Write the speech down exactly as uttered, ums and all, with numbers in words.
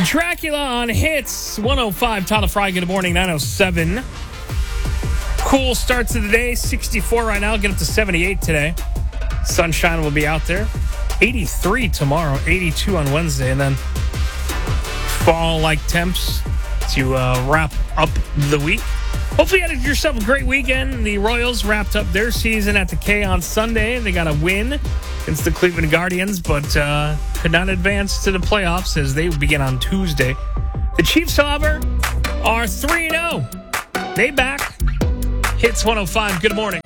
Dracula on Hits one oh five. Tyler Fry, good morning, nine oh seven. Cool start to the day, sixty-four right now, get up to seventy-eight today. Sunshine will be out there. eighty-three tomorrow, eighty-two on Wednesday, and then fall-like temps to uh, wrap up the week. Hopefully you had yourself a great weekend. The Royals wrapped up their season at the K on Sunday. They got a win against the Cleveland Guardians, but uh, could not advance to the playoffs as they begin on Tuesday. The Chiefs, however, are three and oh. They back. Hits one oh five. Good morning.